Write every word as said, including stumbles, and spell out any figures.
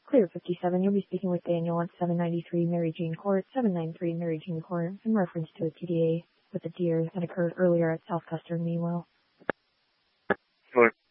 Clear fifty-seven, you'll be speaking with Daniel at seven ninety-three Mary Jean Court, seven ninety-three Mary Jean Court, in reference to a T D A with a deer that occurred earlier at South Custer and Meanwell. Sure.